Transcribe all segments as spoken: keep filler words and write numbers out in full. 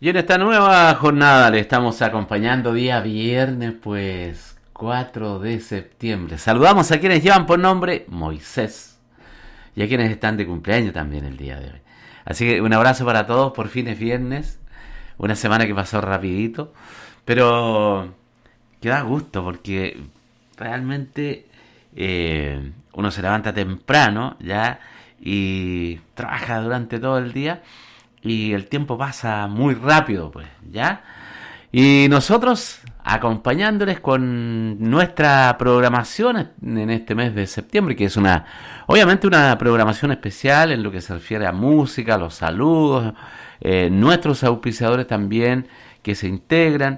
Y en esta nueva jornada le estamos acompañando día viernes, pues cuatro de septiembre. Saludamos a quienes llevan por nombre Moisés y a quienes están de cumpleaños también el día de hoy. Así que un abrazo para todos, por fin es viernes, una semana que pasó rapidito, pero que da gusto porque realmente eh, uno se levanta temprano ya y trabaja durante todo el día. Y el tiempo pasa muy rápido, pues, ¿ya? Y nosotros acompañándoles con nuestra programación en este mes de septiembre, que es una, obviamente una programación especial en lo que se refiere a música, los saludos, eh, nuestros auspiciadores también que se integran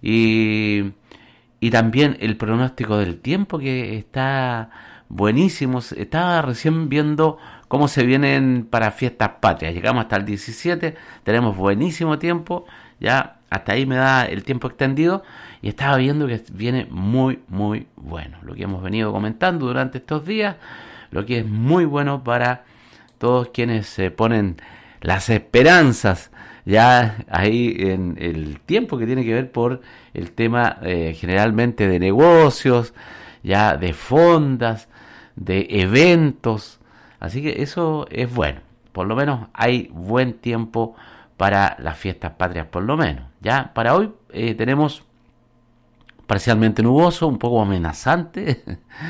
y, y también el pronóstico del tiempo que está buenísimo. Estaba recién viendo cómo se vienen para fiestas patrias. Llegamos hasta el diecisiete, tenemos buenísimo tiempo, ya hasta ahí me da el tiempo extendido y estaba viendo que viene muy muy bueno. Lo que hemos venido comentando durante estos días, lo que es muy bueno para todos quienes se ponen las esperanzas ya ahí en el tiempo que tiene que ver por el tema eh, generalmente de negocios, ya de fondas, de eventos. Así que eso es bueno. Por lo menos hay buen tiempo para las fiestas patrias, por lo menos. Ya para hoy eh, tenemos parcialmente nuboso, un poco amenazante.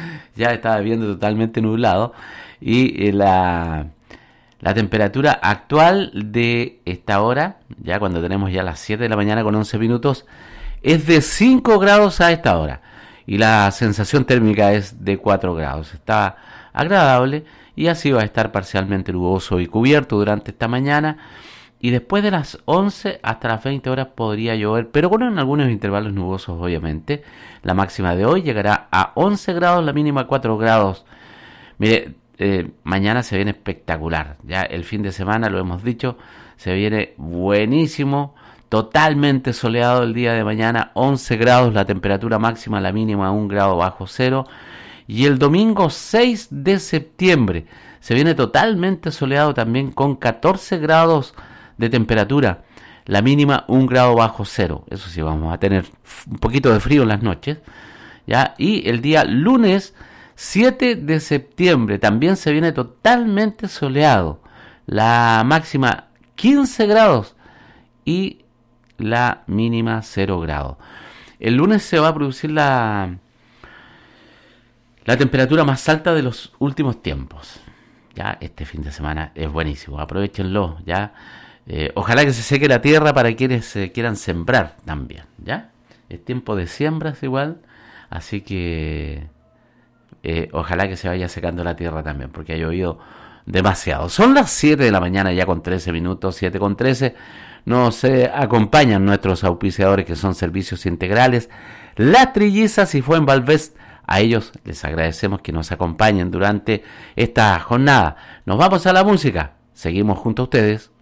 Ya estaba viendo totalmente nublado. Y eh, la, la temperatura actual de esta hora, ya cuando tenemos ya las siete de la mañana con once minutos, es de cinco grados a esta hora. Y la sensación térmica es de cuatro grados. Está agradable. Y así va a estar parcialmente nuboso y cubierto durante esta mañana. Y después de las once hasta las veinte horas podría llover, pero con algunos intervalos nubosos obviamente. La máxima de hoy llegará a once grados, la mínima a cuatro grados. Mire, eh, mañana se viene espectacular. Ya el fin de semana, lo hemos dicho, se viene buenísimo. Totalmente soleado el día de mañana, once grados la temperatura máxima, la mínima a un grado bajo cero. Y el domingo seis de septiembre se viene totalmente soleado también con catorce grados de temperatura, la mínima un grado bajo cero. Eso sí, vamos a tener un poquito de frío en las noches, ¿ya? Y el día lunes siete de septiembre también se viene totalmente soleado, la máxima quince grados y la mínima cero grados. El lunes se va a producir la... La temperatura más alta de los últimos tiempos. Ya, este fin de semana es buenísimo. Aprovechenlo, ya. Eh, ojalá que se seque la tierra para quienes eh, quieran sembrar también, ya. Es tiempo de siembras igual, así que eh, ojalá que se vaya secando la tierra también, porque ha llovido demasiado. Son las siete de la mañana ya con trece minutos, siete con trece. Nos eh, acompañan nuestros auspiciadores que son Servicios Integrales, Las Trillizas y Fuenvalvest. A ellos les agradecemos que nos acompañen durante esta jornada. Nos vamos a la música. Seguimos junto a ustedes.